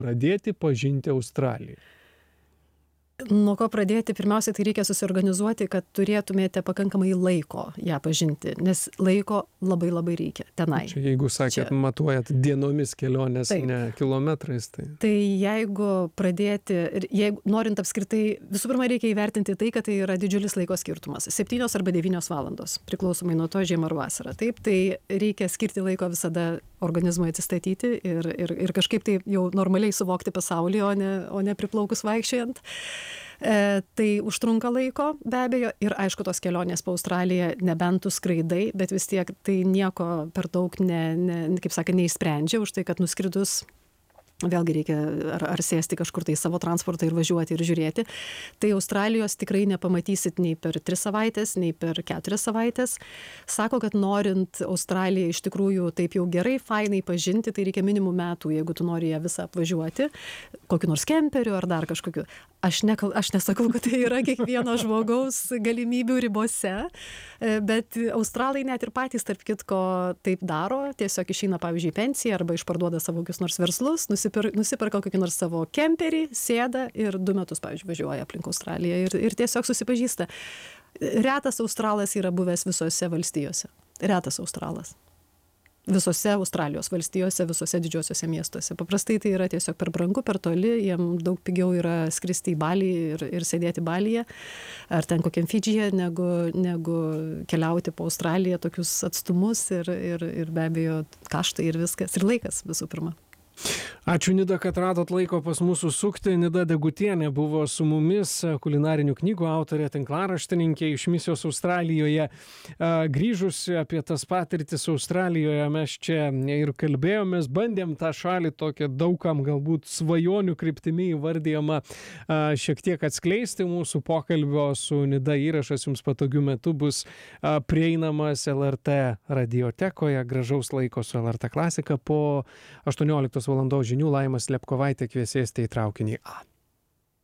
pradėti pažinti Australiją? Nuo ko pradėti? Pirmiausia, tai reikia susiorganizuoti, kad turėtumėte pakankamai laiko ją pažinti, nes laiko labai labai reikia tenai. Čia jeigu sakėt, matuojat dienomis kelionės, Taip. ne kilometrais, tai... Tai jeigu pradėti, ir jeigu norint apskritai, visų pirma reikia įvertinti tai, kad tai yra didžiulis laiko skirtumas. 7 arba 9 valandos, priklausomai nuo to žiemą ar vasarą. Taip, tai reikia skirti laiko visada organizmui atsistatyti ir kažkaip tai jau normaliai suvokti pasaulį, o ne priplaukus vaikščiojant. Tai užtrunka laiko be abejo ir aišku tos kelionės po Australiją nebent tu skraidai, bet vis tiek tai nieko per daug kaip sakė, neišsprendžia už tai, kad nuskridus vėlgi reikia ar sėsti kažkur tai savo transportą ir važiuoti ir žiūrėti. Tai Australijos tikrai nepamatysit nei per 3 savaitės, nei per 4 savaitės. Sako, kad norint Australiją iš tikrųjų taip jau gerai, fainai pažinti, tai reikia minimum metų, jeigu tu nori ją visą apvažiuoti, kokiu nors kemperiu ar dar kažkokiu. Aš nesakau, kad tai yra kiekvieno žmogaus galimybių ribose, bet australai net ir patys, tarp kitko, taip daro, tiesiog išeina, pavyzdžiui, pensiją arba išparduoda savo kokius nors verslus, nusiperka kokį nors savo kemperį, sėda ir 2 metus, pavyzdžiui, važiuoja aplink Australiją ir tiesiog susipažįsta. Retas australas yra buvęs visose valstijose. Retas australas. Visose Australijos valstijose, visose didžiosiuose miestuose. Paprastai tai yra tiesiog per brangu, per toli, jiem daug pigiau yra skristi į Balį ir sėdėti Balyje, ar ten kokiam Fidžyje, negu keliauti po Australiją tokius atstumus ir be abejo kaštai ir viskas, ir laikas visų pirma. Ačiū, Nida, kad radot laiko pas mūsų sukti. Nida Degutienė buvo su mumis, kulinarinių knygų autorė, tinklaraštininkė iš misijos Australijoje. Grįžusi apie tas patirtis Australijoje, mes čia ir kalbėjomės, bandėm tą šalį tokią daugam galbūt svajonių kryptimi įvardyjama šiek tiek atskleisti. Mūsų pokalbio su Nida įrašas jums patogiu metu bus prieinamas LRT radiotekoje. Gražaus laiko su LRT klasika. Po 18 valandos žinių Laima Slepkovaitė kvies sėsti į traukinį A.